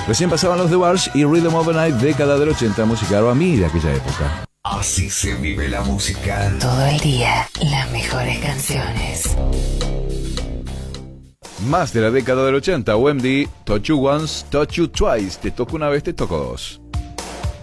Recién pasaban los The Bars y Rhythm of the Night, década del 80, música a mí de aquella época. Así se vive la música. Todo el día, las mejores canciones. Más de la década del 80, OMD, Touch You Once, Touch You Twice. Te toco una vez, te toco dos.